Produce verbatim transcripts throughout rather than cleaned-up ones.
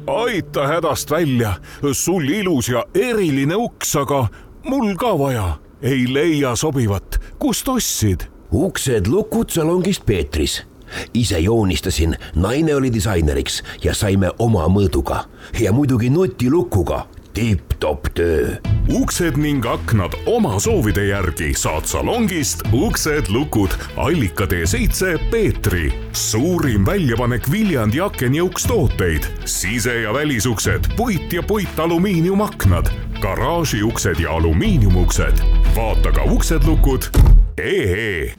aita hädast välja, sul ilus ja eriline uks, aga mul ka vaja. Ei leia sobivat, kust ostsid? Uksed lukud salongist Peetris. Ise joonistasin, naine oli disaineriks ja saime oma mõõduga. Ja muidugi nutilukuga. Tipp-top töö. Uksed ning aknad oma soovide järgi saad salongist Uksed lukud Allika tee seitse Peetri. Suurim väljapanek Viljandi aken ja ukstooteid. Sise- ja välisuksed, puit ja puit alumiiniumaknad, garaažiuksed ja alumiiniumuksed. Vaata ka Uksed lukud ee.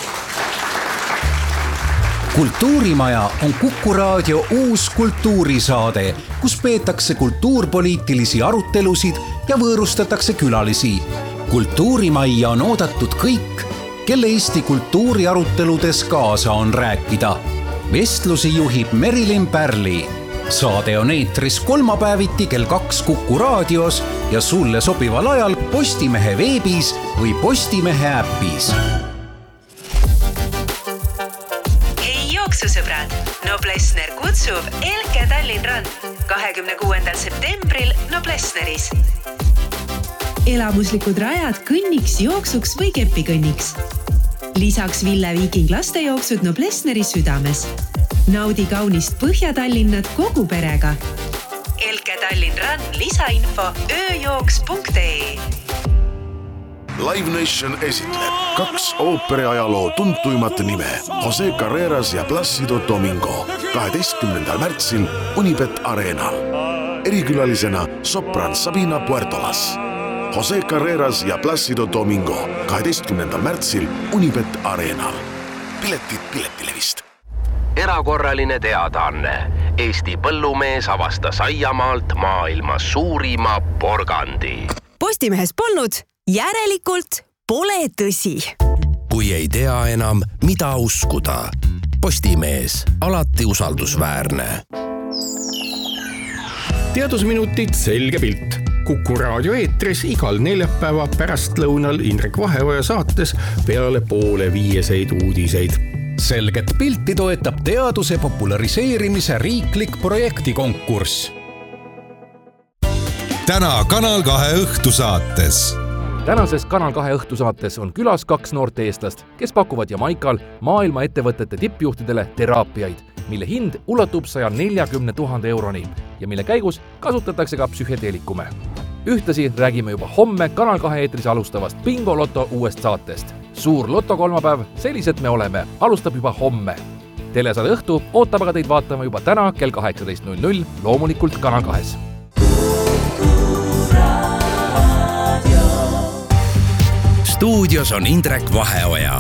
Kultuurimaja on Kuku Raadio uus kultuurisaade, kus peetakse kultuurpoliitilisi arutelusid ja võõrustatakse külalisi. Kultuurimajja on oodatud kõik, kelle Eesti kultuuriaruteludes kaasa on rääkida. Vestlusi juhib Merilin Pärli. Saade on eetris kolmapäeviti kell kaks Kuku Raadios ja sulle sobival ajal Postimehe veebis või Postimehe äppis. Sõbrad, Noblessner kutsub Elke Tallinn Rand kahekümne kuuendal septembril Noblessneris. Elamuslikud rajad kõnniks, jooksuks või kepikõnniks. Lisaks Ville Viiking lastejooksud Noblessneri südames. Naudi kaunist Põhja-Tallinnat kogu perega. Elke Tallinn Rand lisainfo ööjooks punkt ee. Live Nation esitleb kaks ooperiajaloo tuntuimat nime Jose Carreras ja Plácido Domingo kaheteistkümnendal märtsil Unibet Arenal. Erikülalisena sopran Sabina Puertolas. Jose Carreras ja Plácido Domingo kaheteistkümnendal märtsil Unibet Arenal. Piletid Piletilevist. Erakorraline teadaanne. Eesti põllumees avastas aiamaalt maailma suurima porgandi. Postimehes polnud, järelikult pole tõsi. Kui ei tea enam, mida uskuda. Postimees, alati usaldusväärne. Teadusminutid selge pilt. Kuku Raadio eetris igal neljapäeva pärastlõunal Indrek Vaheoja saates peale poole viieseid uudiseid. Selget pilti toetab teaduse populariseerimise riiklik projektikonkurss. Täna Kanal kahe õhtusaates. Tänases Kanal kahe õhtusaates on külas kaks noort eestlast, kes pakuvad Jamaikal maailma ettevõtete tippjuhtidele teraapiaid, mille hind ulatub saja neljakümne tuhande euroni ja mille käigus kasutatakse ka psühhedeelikume. Ühtlasi räägime juba homme Kanal kahe eetris alustavast Bingo Loto uuest saatest. Suur Loto kolmapäev, sellised me oleme, alustab juba homme. Telesaade õhtu ootab aga teid vaatama juba täna kell kaheksateist null null, loomulikult Kanal kahes. Stuudios on Indrek Vaheoja.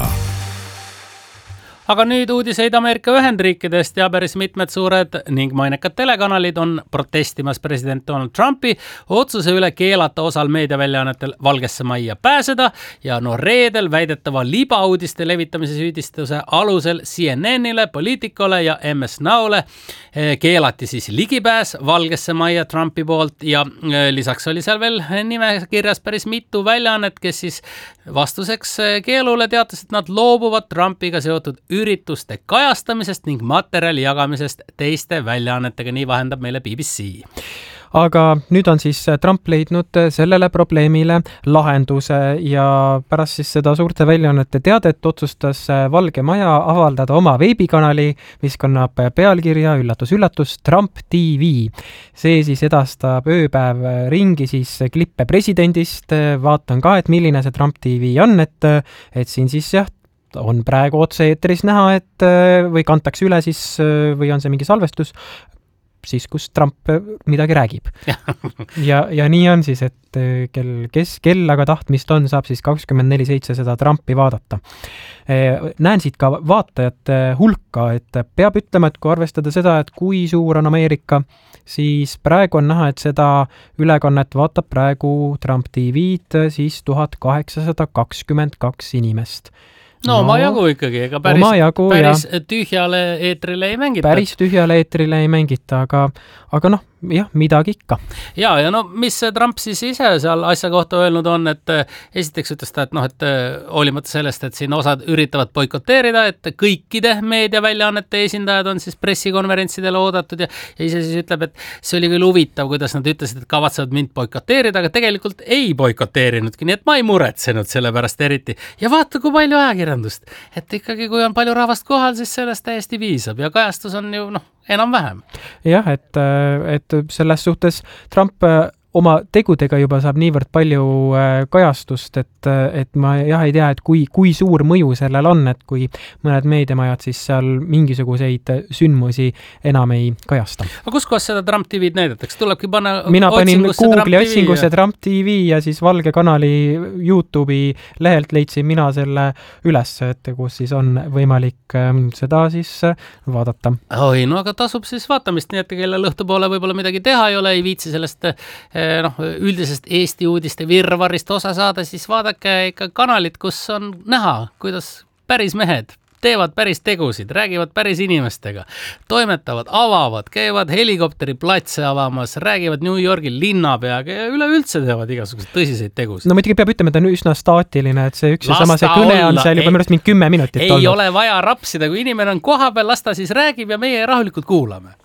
Aga nüüd uudiseid Ameerika Ühendriikidest ja päris mitmed suured ning mainekad telekanalid on protestimas president Donald Trumpi otsuse üle keelata osal meediaväljaannetel Valgesse Majja pääseda ja no reedel väidetava libauudiste levitamise süüdistuse alusel C N N-ile, Politicole ja M S Now'le keelati siis ligipääs Valgesse Majja Trumpi poolt ja lisaks oli seal veel nimekirjas päris mitu väljaannet, kes siis vastuseks keelule teatas, et nad loobuvad Trumpiga seotud ürituste kajastamisest ning materjali jagamisest teiste väljaannetega, nii vahendab meile B B C. Aga nüüd on siis Trump leidnud sellele probleemile lahenduse ja pärast siis seda suurte väljaannete teadet otsustas Valge Maja avaldada oma veebikanali, mis kannab pealkirja üllatus-üllatus Trump T V. See siis edastab ööpäev ringi siis klippe presidendist, vaatan ka, et milline see Trump T V on, et, et siin siis jah, on praegu otse-eetris näha, et või kantakse üle siis, või on see mingi salvestus, siis kus Trump midagi räägib. ja, ja nii on siis, et kel, kes kellaga tahtmist on, saab siis kakskümmend neli seitse seda Trumpi vaadata. Näen siit ka vaatajate hulka, et peab ütlema, et kui arvestada seda, et kui suur on Ameerika, siis praegu on näha, et seda ülekannet vaatab praegu Trump T V-d siis tuhat kaheksasada kakskümmend kaks inimest. No, no oma jagu ikkagi, ega päris, jagu, päris tühjale eetrile ei mängita. Päris tühjale eetrile ei mängita, aga, aga noh, jah, midagi ikka. Ja, ja no mis Trump siis ise seal asja kohta öelnud on, et esiteks ütles ta, et noh, et hoolimata sellest, et siin osad üritavad boikoteerida, et kõikide meediaväljaannete esindajad on siis pressikonverentsidele oodatud ja, ja ise siis ütleb, et see oli küll huvitav, kuidas nad ütlesid, et kavatsevad mind boikoteerida, aga tegelikult ei boikoteerinudki, nii et ma ei muretsenud selle pärast eriti. Ja vaata, kui palju ajakirjandust, et ikkagi kui on palju rahvast kohal, siis sellest täiesti viisab ja kajastus on ju noh, enam-vähem. Jah, et, et selles suhtes Trump oma tegudega juba saab niivõrd palju kajastust, et, et ma jah ei tea, et kui, kui suur mõju sellel on, et kui mõned meediamajad siis seal mingisuguseid sündmusi enam ei kajasta. Aga kus kohas seda Trump T V-d näidatakse? Tulebki panna Mina panin Google'i otsingusse Trump T V ja siis Valge kanali YouTube'i lehelt leidsin mina selle üles, et kus siis on võimalik seda siis vaadata. Oi, no aga tasub siis vaatamist, nii et kelle lõhtu poole võib-olla midagi teha ei ole, ei viitsi sellest noh, üldisest Eesti uudiste virvarist osa saada, siis vaadake ikka kanalit, kus on näha, kuidas päris mehed teevad päris tegusid, räägivad päris inimestega, toimetavad, avavad, käivad helikopteriplatse avamas, räägivad New Yorgi linnapeaga ja üleüldse teevad igasuguseid tõsiseid tegusid. No muidugi peab ütlema, et on üsna staatiline, et see üks ja sama see kõne on seal juba mõnest mingi kümme minutit ei olnud. Ei ole vaja rapsida, kui inimene on koha peal, las ta siis räägib ja meie rahulikult kuulame.